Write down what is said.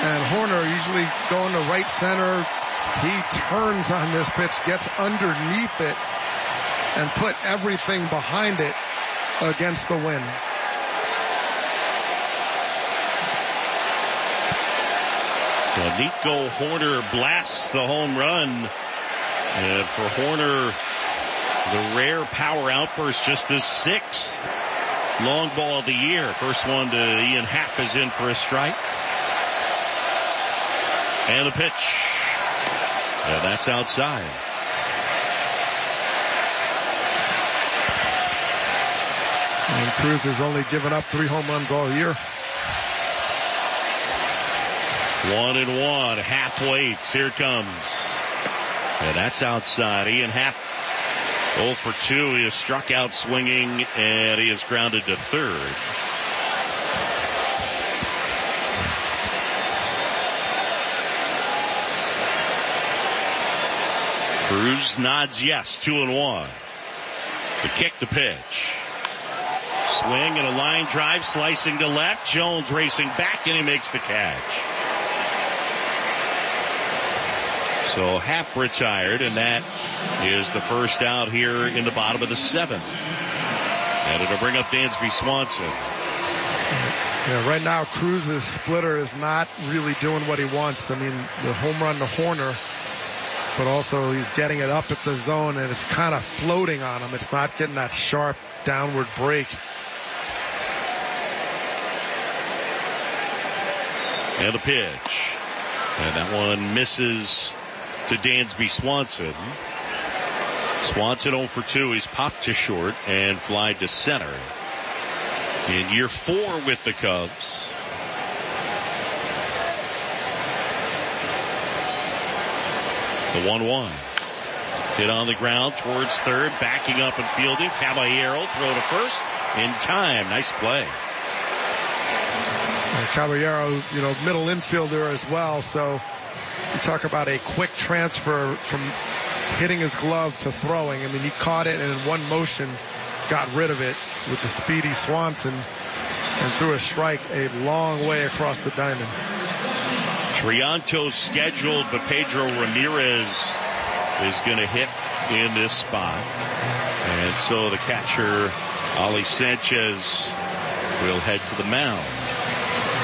And Horner usually going to right center. He turns on this pitch, gets underneath it, and put everything behind it against the wind. So Nico Horner blasts the home run. For Horner, the rare power outburst, just his 6th long ball of the year. First one to Ian Happ is in for a strike. And the pitch. And that's outside. And Cruz has only given up 3 home runs all year. 1-1. Happ waits. Here it comes. And that's outside. Ian Happ 0 for 2. He has struck out swinging, and he is grounded to third. Cruz nods yes. 2-1. The kick, the pitch. Swing and a line drive, slicing to left. Jones racing back, and he makes the catch. So Happ retired, and that is the first out here in the bottom of the 7th. And it'll bring up Dansby Swanson. Yeah, right now Cruz's splitter is not really doing what he wants. I mean, the home run to Horner, but also he's getting it up at the zone, and it's kind of floating on him. It's not getting that sharp downward break. And the pitch. And that one misses to Dansby Swanson. Swanson 0 for 2. He's popped to short and flied to center. In year 4 with the Cubs. The 1-1. Hit on the ground towards third, backing up and fielding. Caballero throw to first in time. Nice play. Caballero, middle infielder as well. So you talk about a quick transfer from hitting his glove to throwing. I mean, he caught it and in one motion got rid of it with the speedy Swanson and threw a strike a long way across the diamond. Trianto scheduled, but Pedro Ramirez is going to hit in this spot. And so the catcher, Ali Sanchez, will head to the mound.